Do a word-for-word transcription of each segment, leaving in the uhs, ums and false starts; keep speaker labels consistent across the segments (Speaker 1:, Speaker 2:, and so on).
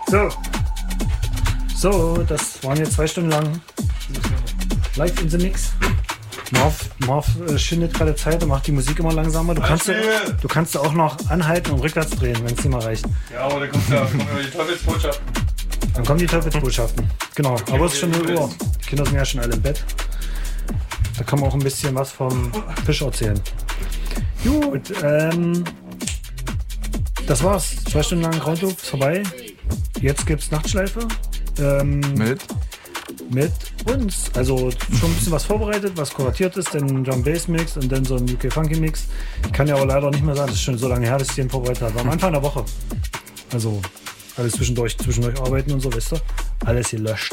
Speaker 1: So. So, das waren jetzt zwei Stunden lang live in the mix. Marv, Marv äh, schindet gerade Zeit und macht die Musik immer langsamer. Du kannst, du kannst auch noch anhalten und rückwärts drehen, wenn es dir mal reicht.
Speaker 2: Ja, aber dann kommt ja, kommen ja die Teufelsbotschaften.
Speaker 1: Dann kommen die Teufelsbotschaften. Genau, aber es ist schon null Uhr. Die Kinder sind ja schon alle im Bett. Da kann man auch ein bisschen was vom Fisch erzählen. Gut, ähm, das war's. Zwei Stunden lang Groundloop ist vorbei. Jetzt gibt's Nachtschleife. Ähm,
Speaker 3: Mit?
Speaker 1: Mit uns. Also schon ein bisschen was vorbereitet, was kuratiert ist, den Drum Bass Mix und dann so ein U K Funky Mix. Ich kann ja aber leider nicht mehr sagen, das ist schon so lange her, dass ich den vorbereitet habe. War am Anfang der Woche. Also alles zwischendurch, zwischendurch arbeiten und so, wisst ihr? Alles gelöscht.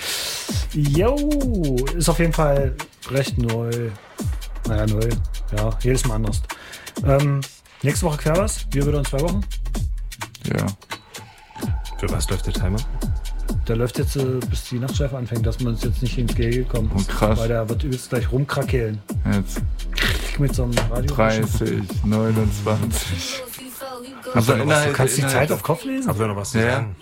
Speaker 1: Jo, ist auf jeden Fall recht neu. Naja, neu. Ja, jedes Mal anders. Ähm, nächste Woche Querbass. Wir wieder in zwei Wochen.
Speaker 3: Ja.
Speaker 4: Für was läuft der Timer?
Speaker 1: Der läuft jetzt, äh, bis die Nachtschleife anfängt, dass man uns jetzt nicht ins Gehege kommt.
Speaker 3: Oh, krass.
Speaker 1: Weil der wird übelst gleich rumkrakeln.
Speaker 3: Jetzt
Speaker 1: Mit so einem Radio.
Speaker 3: dreißig, neunundzwanzig.
Speaker 4: Habt ihr noch was,
Speaker 1: Du kannst die Zeit auf Kopf lesen?
Speaker 4: habt ihr noch was zu
Speaker 3: Ja.
Speaker 4: sagen?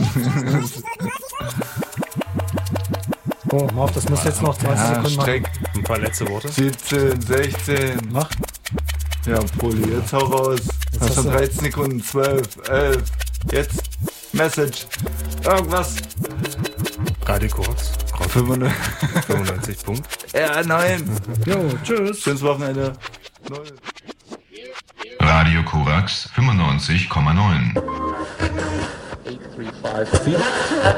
Speaker 1: Oh, Marv, das muss jetzt noch zwanzig
Speaker 3: Ja,
Speaker 1: Sekunden machen.
Speaker 3: Streck.
Speaker 4: Ein paar letzte Worte.
Speaker 3: siebzehn, sechzehn.
Speaker 1: Mach.
Speaker 3: Ja, Poli, jetzt hau raus.
Speaker 1: Jetzt
Speaker 3: Hast
Speaker 1: hast
Speaker 3: du
Speaker 1: du-
Speaker 3: dreizehn Sekunden, zwölf, elf. Jetzt. Message. Irgendwas.
Speaker 4: Radio Kurz.
Speaker 3: fünfundneunzig.
Speaker 4: fünfundneunzig Punkt.
Speaker 3: Ja, nein.
Speaker 1: Jo, tschüss.
Speaker 3: Schönes Wochenende. Null.
Speaker 5: Radio Korax fünfundneunzig Komma neun.